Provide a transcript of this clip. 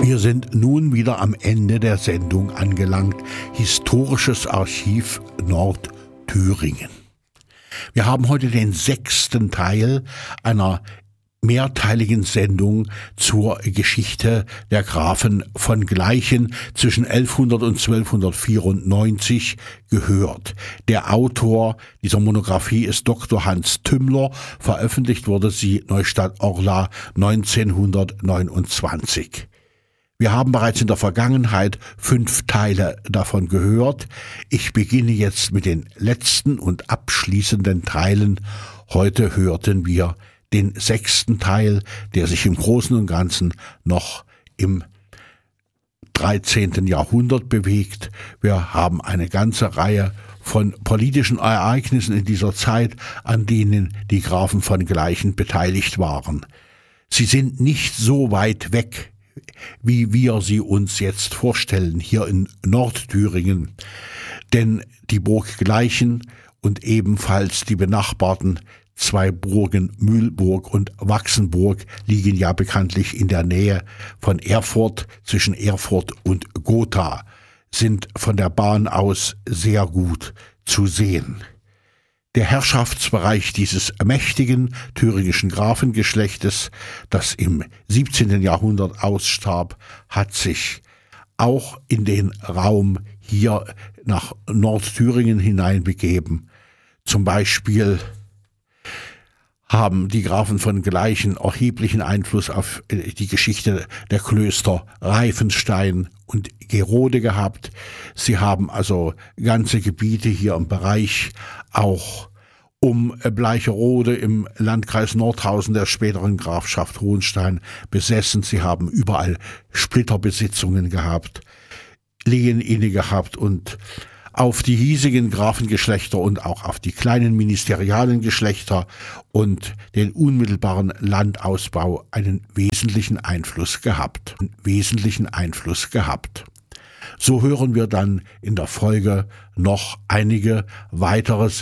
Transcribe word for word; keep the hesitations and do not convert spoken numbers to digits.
Wir sind nun wieder am Ende der Sendung angelangt. Historisches Archiv Nordthüringen. Wir haben heute den sechsten Teil einer mehrteiligen Sendung zur Geschichte der Grafen von Gleichen zwischen elfhundert und zwölfhundertvierundneunzig gehört. Der Autor dieser Monographie ist Doktor Hans Tümmler. Veröffentlicht wurde sie Neustadt-Orla neunzehnhundertneunundzwanzig. Wir haben bereits in der Vergangenheit fünf Teile davon gehört. Ich beginne jetzt mit den letzten und abschließenden Teilen. Heute hörten wir den sechsten Teil, der sich im Großen und Ganzen noch im dreizehnten Jahrhundert bewegt. Wir haben eine ganze Reihe von politischen Ereignissen in dieser Zeit, an denen die Grafen von Gleichen beteiligt waren. Sie sind nicht so weit weg, wie wir sie uns jetzt vorstellen, hier in Nordthüringen. Denn die Burg Gleichen und ebenfalls die benachbarten zwei Burgen Mühlburg und Wachsenburg liegen ja bekanntlich in der Nähe von Erfurt, zwischen Erfurt und Gotha, sind von der Bahn aus sehr gut zu sehen. Der Herrschaftsbereich dieses mächtigen thüringischen Grafengeschlechtes, das im siebzehnten Jahrhundert ausstarb, hat sich auch in den Raum hier nach Nordthüringen hineinbegeben. Zum Beispiel haben die Grafen von Gleichen erheblichen Einfluss auf die Geschichte der Klöster Reifenstein und Gerode gehabt. Sie haben also ganze Gebiete hier im Bereich auch um Bleicherode im Landkreis Nordhausen der späteren Grafschaft Hohenstein besessen. Sie haben überall Splitterbesitzungen gehabt, Lehen inne gehabt und auf die hiesigen Grafengeschlechter und auch auf die kleinen ministerialen Geschlechter und den unmittelbaren Landausbau einen wesentlichen Einfluss gehabt. Einen wesentlichen Einfluss gehabt. So hören wir dann in der Folge noch einige weitere